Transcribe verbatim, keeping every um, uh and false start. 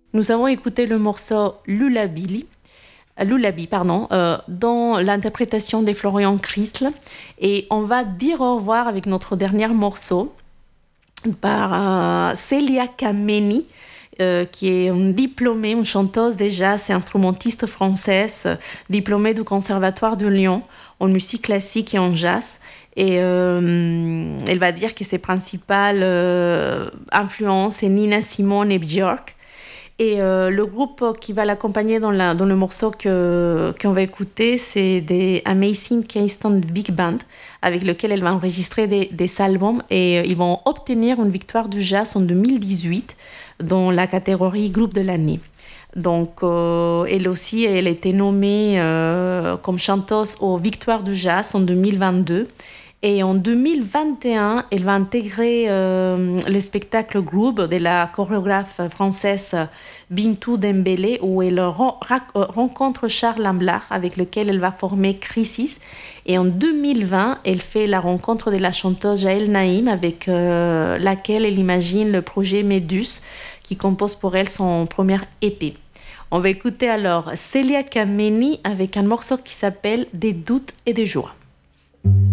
Nous avons écouté le morceau Lullaby, Lullaby pardon, euh, dans l'interprétation de Florian Christle. Et on va dire au revoir avec notre dernier morceau par euh, Celia Kameni, euh, qui est une diplômée, une chanteuse de jazz et instrumentiste française, euh, diplômée du Conservatoire de Lyon en musique classique et en jazz. Et euh, elle va dire que ses principales euh, influences sont Nina Simone et Björk. Et euh, le groupe qui va l'accompagner dans, la, dans le morceau que, qu'on va écouter, c'est des Amazing Keystone Big Band, avec lequel elle va enregistrer des, des albums. Et euh, ils vont obtenir une victoire du jazz en deux mille dix-huit dans la catégorie groupe de l'année. Donc, euh, elle aussi, elle a été nommée euh, comme chanteuse aux victoires du jazz en deux mille vingt-deux. Et en deux mille vingt et un, elle va intégrer euh, le spectacle groupe de la chorégraphe française Bintou Dembélé, où elle ren- rencontre Charles Lamblard, avec lequel elle va former Crisis. Et en deux mille vingt, elle fait la rencontre de la chanteuse Jaël Naïm, avec euh, laquelle elle imagine le projet Médus, qui compose pour elle son premier E P. On va écouter alors Celia Kameni avec un morceau qui s'appelle Des doutes et des joies.